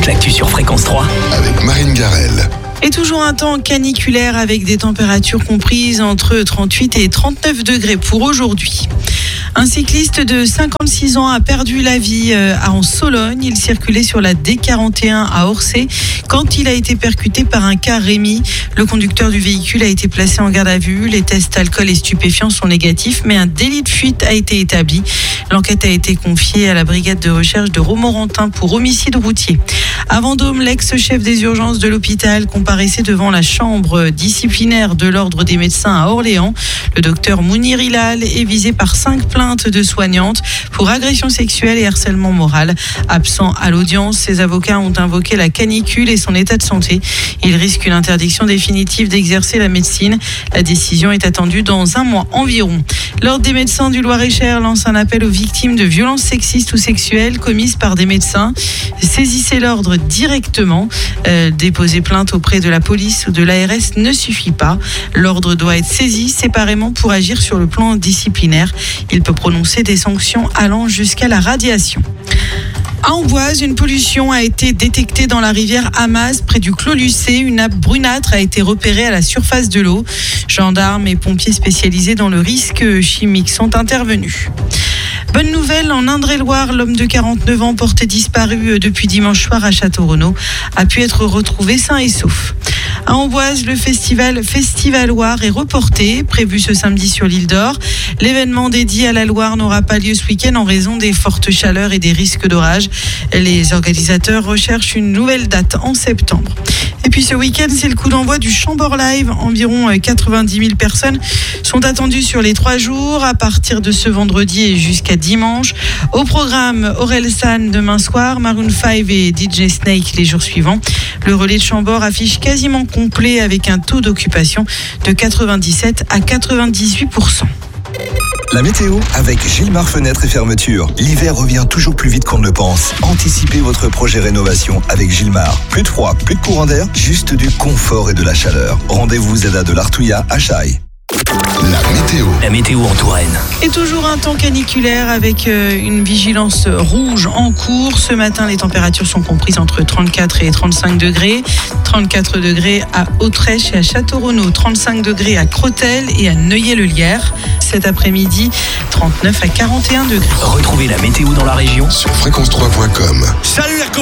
toute l'actu sur Fréquence 3 avec Marine Garrel. Et toujours un temps caniculaire avec des températures comprises entre 38 et 39 degrés pour aujourd'hui. Un cycliste de 56 ans a perdu la vie en Sologne. Il circulait sur la D41 à Orsay quand il a été percuté par un car Rémi. Le conducteur du véhicule a été placé en garde à vue. Les tests alcool et stupéfiants sont négatifs, mais un délit de fuite a été établi. L'enquête a été confiée à la brigade de recherche de Romorantin pour homicide routier. À Vendôme, l'ex-chef des urgences de l'hôpital comparaissait devant la chambre disciplinaire de l'ordre des médecins à Orléans. Le docteur Mounir Hilal est visé par 5 plaintes de soignantes pour agression sexuelle et harcèlement moral. Absent à l'audience, ses avocats ont invoqué la canicule et son état de santé. Il risque une interdiction définitive d'exercer la médecine. La décision est attendue dans un mois environ. L'Ordre des médecins du Loir-et-Cher lance un appel aux victimes de violences sexistes ou sexuelles commises par des médecins. Saisissez l'ordre directement. Déposer plainte auprès de la police ou de l'ARS ne suffit pas. L'ordre doit être saisi séparément pour agir sur le plan disciplinaire. Il peut prononcer des sanctions allant jusqu'à la radiation. À Amboise, une pollution a été détectée dans la rivière Amaz, près du Clos Lucé. Une nappe brunâtre a été repérée à la surface de l'eau. Gendarmes et pompiers spécialisés dans le risque chimique sont intervenus. Bonne nouvelle, en Indre-et-Loire, l'homme de 49 ans porté disparu depuis dimanche soir à Château-Renaud a pu être retrouvé sain et sauf. À Amboise, le festival Loire est reporté, prévu ce samedi sur l'île d'Or. L'événement dédié à la Loire n'aura pas lieu ce week-end en raison des fortes chaleurs et des risques d'orage. Les organisateurs recherchent une nouvelle date en septembre. Et puis ce week-end, c'est le coup d'envoi du Chambord Live. Environ 90 000 personnes sont attendues sur les 3 jours, à partir de ce vendredi et jusqu'à dimanche. Au programme, Orelsan demain soir, Maroon 5 et DJ Snake les jours suivants. Le relais de Chambord affiche quasiment complet avec un taux d'occupation de 97 à 98%. La météo avec Gilmar Fenêtres et Fermetures. L'hiver revient toujours plus vite qu'on ne le pense. Anticipez votre projet rénovation avec Gilmar. Plus de froid, plus de courant d'air, juste du confort et de la chaleur. Rendez-vous ZA de l'Artouillat à Chaille. La météo en Touraine. Et toujours un temps caniculaire avec une vigilance rouge en cours. Ce matin, les températures sont comprises entre 34 et 35 degrés. 34 degrés à Autrèche et à Château-Renaud. 35 degrés à Crottelles et à Neuilly-le-Lierre. Cet après-midi, 39 à 41 degrés. Retrouvez la météo dans la région sur fréquence3.com. Salut